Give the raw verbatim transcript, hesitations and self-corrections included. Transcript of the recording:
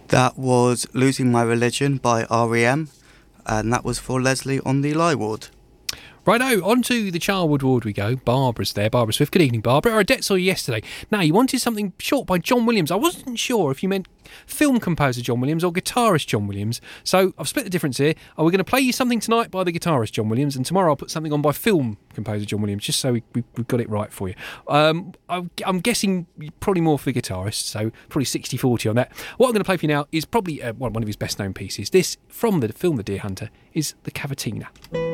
That was Losing My Religion by R E M, and that was for Leslie on the Lie Ward. Righto, on to the Charwood Ward we go. Barbara's there, Barbara Swift. Good evening, Barbara. I saw you yesterday. Now, you wanted something short by John Williams. I wasn't sure if you meant film composer John Williams or guitarist John Williams. So I've split the difference here. Are we going to play you something tonight by the guitarist John Williams, and tomorrow I'll put something on by film composer John Williams, just so we, we, we've got it right for you. Um, I'm, I'm guessing probably more for the guitarist, so probably sixty forty on that. What I'm going to play for you now is probably uh, one of his best-known pieces. This, from the film The Deer Hunter, is the Cavatina.